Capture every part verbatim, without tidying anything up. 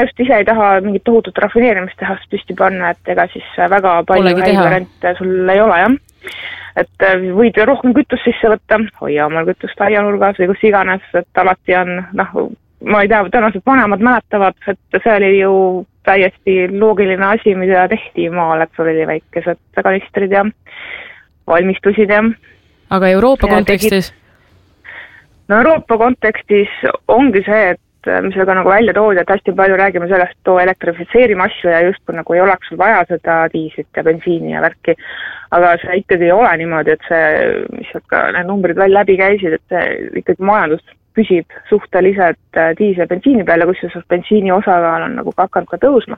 just ise ei taha mingit tohutut rafineerimistehast püsti panna, et ega siis väga palju häid variante sul ei ole, jah. Et võid rohkem kütust sisse võtta, hoia omal kütust aianurgas või kus iganes, et alati on, noh, ma ei tea, tõenäoliselt vanemad mäletavad, et see oli ju täiesti loogiline asi, mida tehti maal, et sul oli väikesed kanistrid ja valmistusid ja... Aga Euroopa ja kontekstis? Tegid... No Euroopa kontekstis ongi see, et mis ka nagu välja toodi, et hästi palju räägime sellest, too elektrifitseerima asju ja just nagu ei oleks sul vaja seda diislit ja bensiini ja värki. Aga see ikkagi ei ole niimoodi, et see, mis ka need numbrid veel läbi käisid, et see ikkagi majandus püsib suhteliselt diis- ja bensiini peale, kus see bensiini osakaal on nagu hakanud ka tõusma.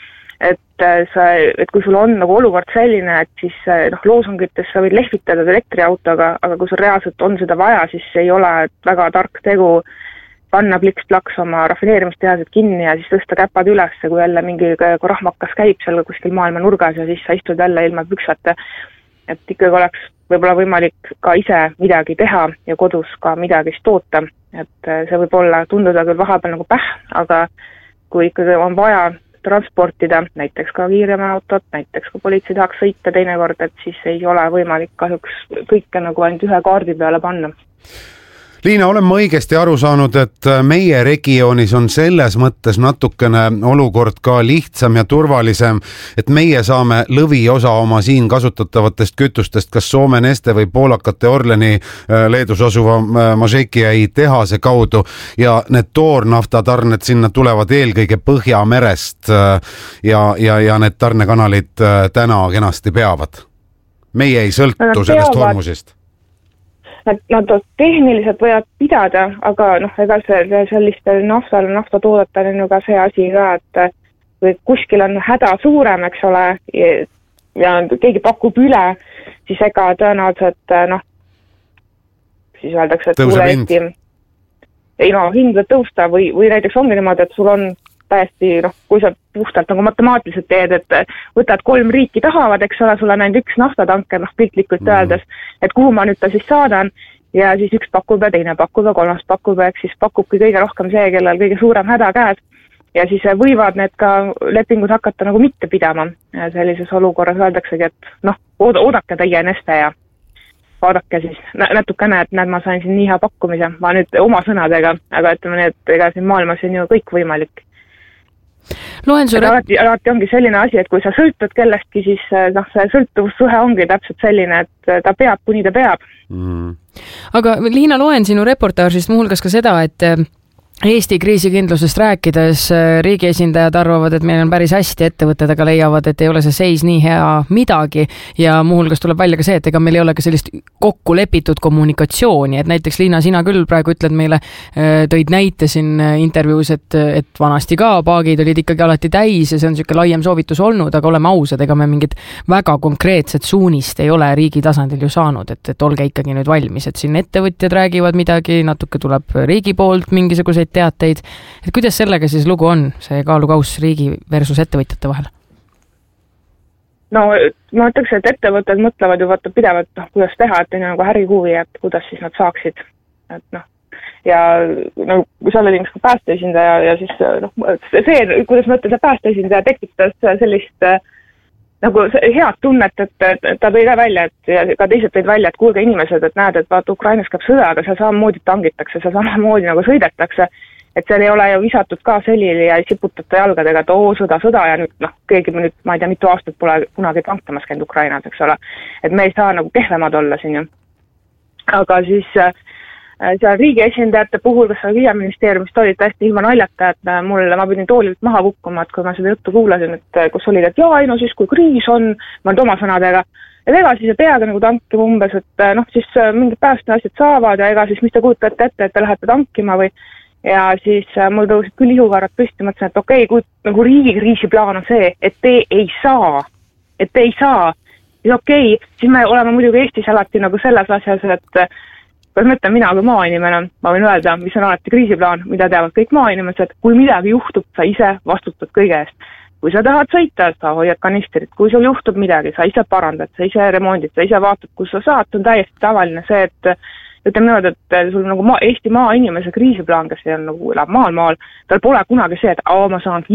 Et, see, et kui sul on nagu olukord selline, et siis noh, loosungites sa võid lehvitada elektriautoga, aga kui sul reaalselt on seda vaja, siis ei ole väga tark tegu panna pliks-plaks oma rafineerimistehased kinni ja siis tõsta käpad üles, kui jälle mingi rahmakas käib seal kuskil maailma nurgas ja siis sa istud jälle ilma püksata. Et ikkagi oleks võib-olla võimalik ka ise midagi teha ja kodus ka midagi toota. Et see võib olla tunduda küll vahepeal nagu päh, aga kui ikkagi on vaja transportida, näiteks ka kiirema autot, näiteks kui politsei tahaks sõita teinekord, et siis ei ole võimalik kahjuks kõike nagu ainult ühe kaardi peale panna. Liina, olen ma õigesti aru saanud, et meie regioonis on selles mõttes natukene olukord ka lihtsam ja turvalisem, et meie saame lõviosa oma siin kasutatavatest kütustest, kas Soome Neste või poolakate Orleni Leedus asuva Mažeikiai tehase kaudu ja need toornaftatarned sinna tulevad eelkõige Põhjamerest ja, ja, ja need tarnekanalid täna kenasti peavad. Meie ei sõltu sellest hormusist. Nad, nad tehniliselt võivad pidada, aga noh, ega see selliste naftal, naftatoodeta on ju ka see asi ka, et kui kuskil on häda suurem, eks ole, ja keegi pakub üle, siis ega tõenäoliselt, noh, siis öeldakse, et tõuseb hind. Ei, no, hind võib tõusta või, või näiteks ongi niimoodi, et sul on täiesti, noh, kui sa puhtalt nagu matemaatiliselt teed, et võtad kolm riiki tahavad, eks ole, sul on ainult üks naftatanker, noh, piltlikult mm. öeldes, et kuhu ma nüüd ta siis saadan ja siis üks pakub ja teine pakub ja kolmas pakub ja siis pakubki kõige rohkem see, kellel kõige suurem häda käes ja siis võivad need ka lepingud hakata nagu mitte pidama. Ja sellises olukorras öeldaksegi, et noh, oodake teie Neste ja vaadake siis natukene, et näed, ma sain siin nii hea pakkumise, ma nüüd oma sõnadega, aga ütleme nii, et ega siin maailmas on ju kõik võimalik. Suure... Alati, alati ongi selline asi, et kui sa sõltud kellestki, siis noh, see sõltuvussuhe ongi täpselt selline, et ta peab, kuni ta peab. Mm. Aga Liina, loen sinu reportaažist muuhulgas ka seda, et Eesti kriisikindlusest rääkides riigi esindajad arvavad, et meil on päris hästi, ettevõtted aga leiavad, et ei ole see seis nii hea midagi ja muuhulgas tuleb välja ka see, et ega meil ei ole ka sellist kokku lepitud kommunikatsiooni, et näiteks Liina, sina küll praegu ütled meile, tõid näite siin intervjuus, et, et vanasti ka paagid olid ikkagi alati täis ja see on niisugune laiem soovitus olnud, aga oleme ausad, ega me mingit väga konkreetset suunist ei ole riigi tasandil ju saanud, et, et olge ikkagi nüüd valmis, et siin ettevõtjad räägivad midagi, natuke tuleb riigi poolt mingisuguse teateid, et kuidas sellega siis lugu on, see kaalukauss riigi versus ettevõtjate vahel? No ma ütleks, et ettevõtted mõtlevad ju vaata pidevalt, noh, kuidas teha, et on nagu härihuvi, et kuidas siis nad saaksid, et noh, ja no, kui seal oli ka päästeesindaja ja siis noh, see, kuidas ma ütlen, see päästeesindaja tekitas sellist nagu head tunnet, et ta tõi ka välja, et ja ka teised tõid välja, et kuulge inimesed, et näed, et vaata Ukrainas käib sõda, aga seal samamoodi tangitakse, seal samamoodi nagu sõidetakse, et seal ei ole ju visatud ka selili ja ei siputata jalgadega, et oo, sõda, sõda ja nüüd noh, keegi nüüd, ma ei tea, mitu aastat pole kunagi tankamas käinud Ukrainas, eks ole, et me ei saa nagu kehvemad olla siin ju. Aga siis seal riigi esindajate puhul, kes seal Kliimaministeeriumist olid täiesti ilma naljata, et mul, ma pidin toolilt maha kukkuma, et kui ma seda juttu kuulasin, et kus oli, et jaa, ei no siis kui kriis on, ma olen oma sõnadega, et ega siis ei peagi nagu tankima umbes, et noh, siis mingid päästeasjad saavad ja ega siis mis te kujutate ette, et te lähete tankima või ja siis mul tõusid küll ihukarad püsti, mõtlesin, et okei, kui nagu riigi kriisiplaan on see, et te ei saa, et te ei saa, siis okei, siis me oleme muidugi Eestis alati nagu selles asjas, et kui ma ütlen, mina kui maainimene, ma võin öelda, mis on alati kriisiplaan, mida teavad kõik maainimesed, kui midagi juhtub, sa ise vastutad kõige eest. Kui sa tahad sõita, sa hoiad kanistrit, kui sul juhtub midagi, sa ise parandad, sa ise remondid, sa ise vaatad, kus sa saad, on täiesti tavaline see, et ütleme niimoodi, et sul nagu maa, Eesti maainimese kriisiplaan, kes on nagu elab maal maal, tal pole kunagi see, et aa, ma saan